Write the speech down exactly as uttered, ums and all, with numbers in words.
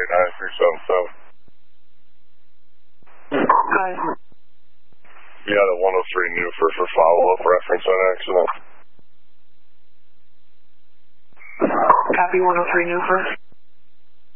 eight nine three seven seven. Hi. You had a one oh three new for, for follow-up reference on accident. Copy one oh three new for.